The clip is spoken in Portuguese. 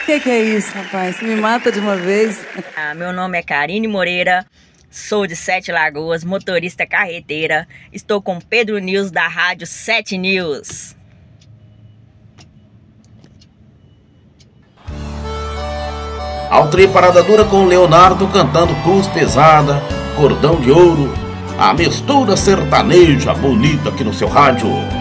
Que é isso, rapaz? Você me mata de uma vez. Meu nome é Karine Moreira, sou de Sete Lagoas, motorista carreteira. Estou com Pedro News da rádio 7 News. Altri Parada Dura com Leonardo cantando Cruz Pesada, Cordão de Ouro, a mistura sertaneja bonita aqui no seu rádio.